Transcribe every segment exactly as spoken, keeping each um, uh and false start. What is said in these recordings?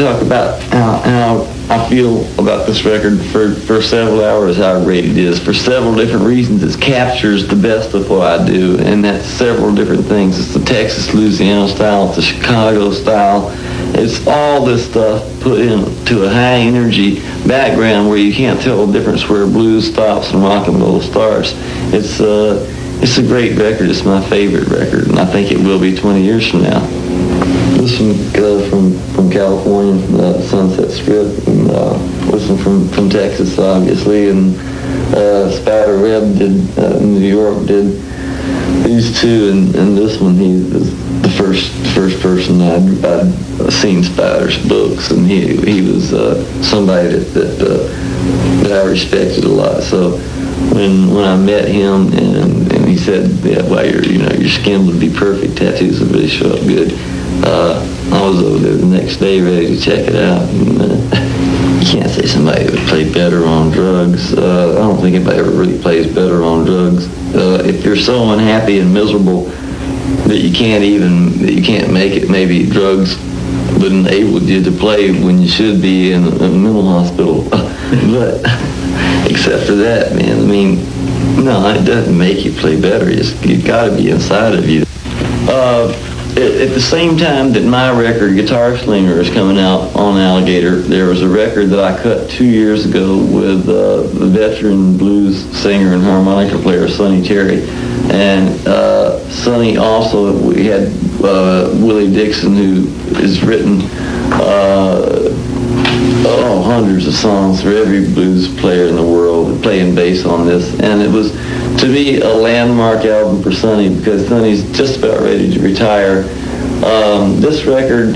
talk about how, how I feel about this record for, for several hours, how great it is. For several different reasons, it captures the best of what I do, and that's several different things. It's the Texas Louisiana style, it's the Chicago style. It's all this stuff put into a high energy background where you can't tell the difference where blues stops and rock and roll starts. It's uh, it's a great record. It's my favorite record, and I think it will be twenty years from now. This one uh, from from California, from the Sunset Strip, and uh, this one from from Texas, obviously, and uh, Spider Webb did uh, New York did these two, and, and this one he was the first first person I'd, I'd seen Spider's books, and he he was uh, somebody that that, uh, that I respected a lot. So when when I met him and, and he said, yeah, well, your you know your skin would be perfect, tattoos would really show up good. Uh, I was over there the next day ready to check it out. And, uh, you can't say somebody would play better on drugs. Uh, I don't think anybody ever really plays better on drugs. Uh, if you're so unhappy and miserable that you can't even, that you can't make it, maybe drugs would enable you to play when you should be in a, in a mental hospital. But except for that, man, I mean, no, it doesn't make you play better. It's, it's got to be inside of you. Uh, At, at the same time that my record, Guitar Slinger, is coming out on Alligator, there was a record that I cut two years ago with uh, the veteran blues singer and harmonica player, Sonny Terry. And uh, Sonny also, we had uh, Willie Dixon, who has written uh, oh, hundreds of songs for every blues player in the world, playing bass on this. And it was, to me, a landmark album for Sonny, because Sonny's just about ready to retire. Um, this record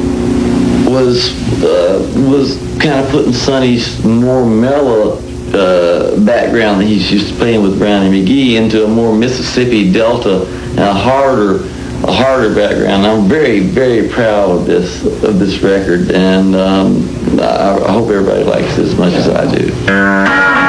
was uh, was kind of putting Sonny's more mellow uh, background that he's used to playing with Brownie McGhee into a more Mississippi Delta, a harder, a harder background. I'm very, very proud of this of this record, and um, I, I hope everybody likes it as much as I do.